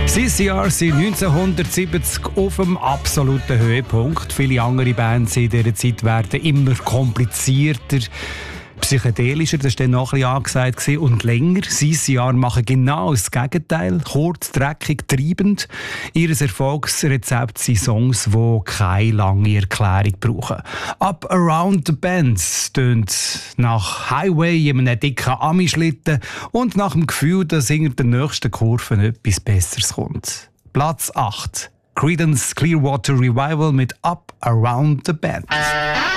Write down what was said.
CCR sind 1970 auf dem absoluten Höhepunkt. Viele andere Bands in dieser Zeit werden immer komplizierter, psychedelischer, das war dann noch ein bisschen angesagt, und länger. CCR machen genau das Gegenteil. Kurz, dreckig, treibend. Ihr Erfolgsrezept sind Songs, die keine lange Erklärung brauchen. «Up Around the Bends» tönt nach Highway in einem dicken Ami-Schlitten und nach dem Gefühl, dass hinter den nächsten Kurven etwas Besseres kommt. Platz 8. Creedence Clearwater Revival mit «Up Around the Bends».